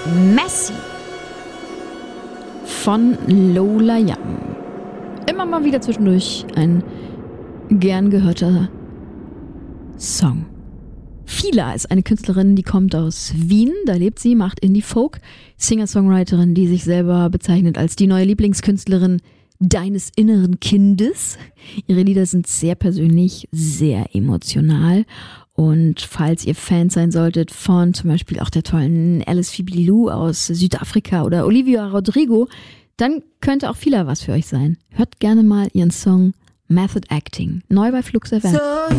Messi von Lola Young. Immer mal wieder zwischendurch ein gern gehörter Song. Fila ist eine Künstlerin, die kommt aus Wien, da lebt sie, macht Indie-Folk, Singer-Songwriterin, die sich selber bezeichnet als die neue Lieblingskünstlerin deines inneren Kindes. Ihre Lieder sind sehr persönlich, sehr emotional. Und falls ihr Fan sein solltet von zum Beispiel auch der tollen Alice Fibilou aus Südafrika oder Olivia Rodrigo, dann könnte auch Fila was für euch sein. Hört gerne mal ihren Song Method Acting. Neu bei Flux FM.